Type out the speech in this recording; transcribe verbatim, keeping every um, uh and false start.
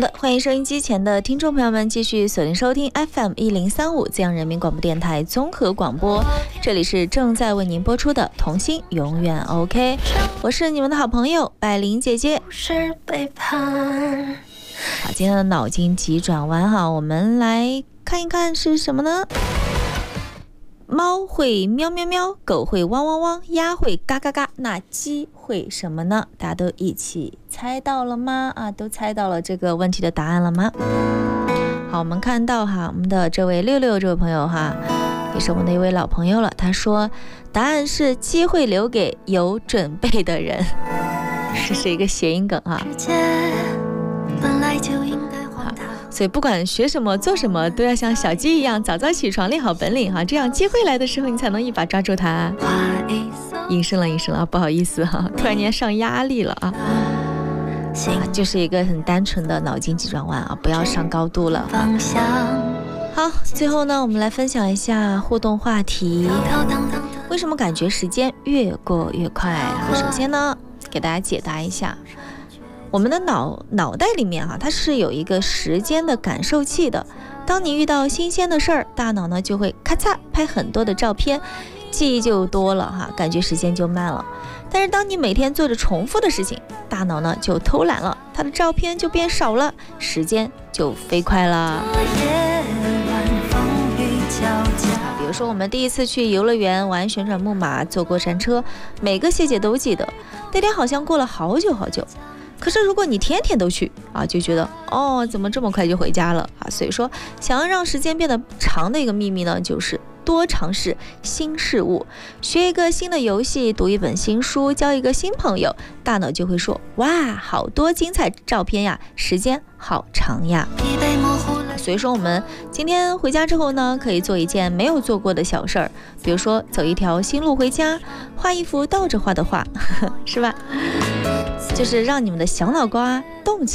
的，欢迎收音机前的听众朋友们继续锁定收听 F M 一零三五资阳人民广播电台综合广播，这里是正在为您播出的童心永远 OK， 我是你们的好朋友百灵姐姐。 是背叛。 好，今天的脑筋急转弯哈，我们来看一看是什么呢？猫会喵喵喵，狗会汪汪汪，鸭会嘎嘎嘎，那鸡会什么呢？大家都一起猜到了吗？啊，都猜到了这个问题的答案了吗？好，我们看到哈，我们的这位六六这位朋友哈，也是我们的一位老朋友了。他说，答案是鸡会留给有准备的人，这是一个谐音梗啊。 本来就应该荒唐， 所以不管学什么做什么，都要像小鸡一样早早起床练好本领哈，这样机会来的时候你才能一把抓住它。隐身了隐身了，不好意思哈，突然间上压力了啊。啊，就是一个很单纯的脑筋急转弯啊，不要上高度了。好，最后呢，我们来分享一下互动话题。为什么感觉时间越过越快？首先呢，给大家解答一下。我们的脑脑袋里面哈、啊，它是有一个时间的感受器的。当你遇到新鲜的事儿，大脑呢就会咔嚓拍很多的照片，记忆就多了哈，感觉时间就慢了。但是当你每天做着重复的事情，大脑呢就偷懒了，它的照片就变少了，时间就飞快了。比如说我们第一次去游乐园玩旋转木马，坐过山车，每个细节都记得，那天好像过了好久好久。可是如果你天天都去啊，就觉得哦，怎么这么快就回家了啊？所以说，想要让时间变得长的一个秘密呢，就是多尝试新事物，学一个新的游戏，读一本新书，交一个新朋友，大脑就会说哇，好多精彩照片呀，时间好长呀。所以说我们今天回家之后呢，可以做一件没有做过的小事儿，比如说走一条新路回家，画一幅倒着画的画，是吧？就是让你们的小脑瓜动起来。